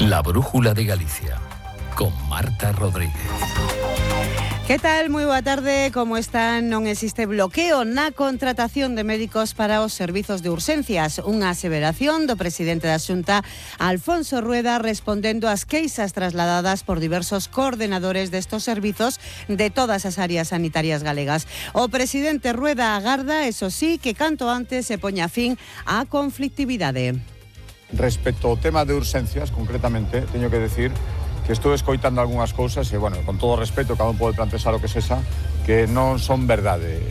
La Brújula de Galicia, con Marta Rodríguez. Que tal? Moi boa tarde, como están? Non existe bloqueo na contratación de médicos para os servizos de urxencias. Unha aseveración do presidente da Xunta, Alfonso Rueda, respondendo ás queixas trasladadas por diversos coordenadores destos servizos de todas as áreas sanitarias galegas. O presidente Rueda agarda, eso sí, que canto antes se poña fin á conflictividade. Respecto ao tema de urxencias, concretamente, teño que decir que estou escoitando algunhas cousas e, bueno, con todo o respeto, cada un pode plantexar o que sexa, que non son verdade.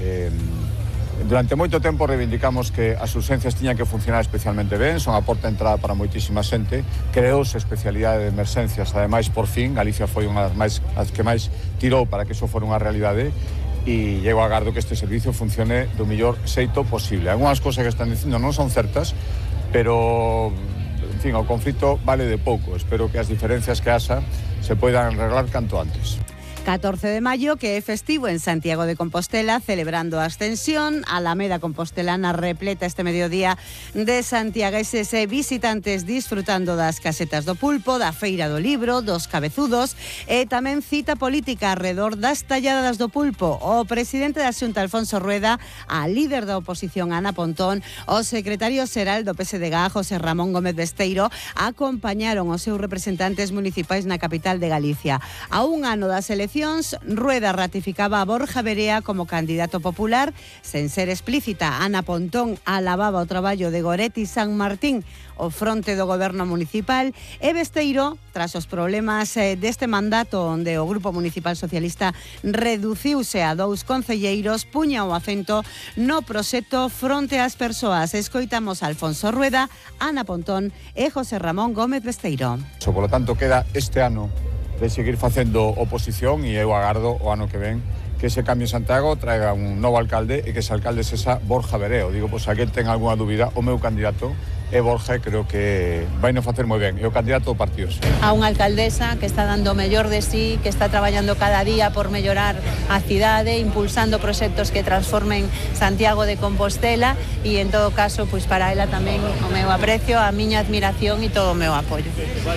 Durante moito tempo reivindicamos que as urxencias tiñan que funcionar especialmente ben, son a porta de entrada para moitísima xente, creouse especialidade de emerxencias, ademais, por fin, Galicia foi unha das que máis tirou para que iso fora unha realidade, e eu agardo que este servicio funcione do mellor xeito posible. Algúnas cousas que están dicindo non son certas, pero, en fin, o conflito vale de pouco. Espero que as diferencias que haxa se poidan arreglar canto antes. 14 de maio, que é festivo en Santiago de Compostela, celebrando a Ascensión, Alameda Compostelana repleta este mediodía de santiagueses e visitantes disfrutando das casetas do pulpo, da feira do libro, dos cabezudos e tamén cita política alrededor das talladas do pulpo. O presidente da Xunta, Alfonso Rueda, a líder da oposición, Ana Pontón, o secretario xeral do PSDG, José Ramón Gómez Besteiro, acompañaron os seus representantes municipais na capital de Galicia. A un ano das eleccións, Rueda ratificaba a Borja Verea como candidato popular. Sen ser explícita, Ana Pontón alababa o traballo de Goretti San Martín o fronte do goberno municipal, e Besteiro, tras os problemas deste mandato onde o Grupo Municipal Socialista reduciuse a 2 concelleiros, puña o acento no proxecto fronte ás persoas. Escoitamos a Alfonso Rueda, Ana Pontón e José Ramón Gómez Besteiro. Por lo tanto, queda este ano de seguir facendo oposición, e eu agardo o ano que ven que ese cambio en Santiago traiga un novo alcalde e que ese alcalde sexa Borja Vereo. Digo, pois, aquel ten algunha dúbida, o meu candidato é Borja, creo que vai non facer moi ben. É o candidato do partido. A unha alcaldesa que está dando o mellor de sí, que está traballando cada día por mellorar a cidade, impulsando proxectos que transformen Santiago de Compostela, e en todo caso, pois para ela tamén o meu aprecio, a miña admiración e todo o meu apoio.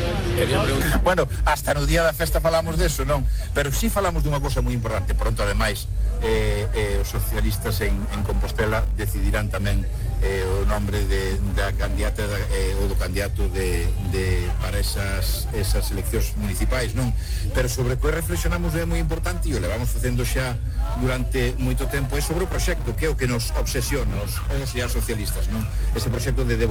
Bueno, hasta no día da festa falamos deso, non? Pero sí falamos dunha cousa moi importante. Pronto, ademais, os socialistas en Compostela decidirán tamén o nombre da candidata ou do candidato para esas eleccións municipais, non? Pero sobre o que reflexionamos é moi importante, e o levamos facendo xa durante moito tempo, é sobre o proxecto, que é o que nos obsesiona os socialistas, non? Ese proxecto de